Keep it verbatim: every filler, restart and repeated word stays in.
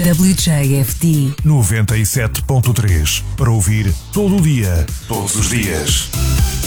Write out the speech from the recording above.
W J F D noventa e sete ponto três para ouvir todo o dia, todos os dias.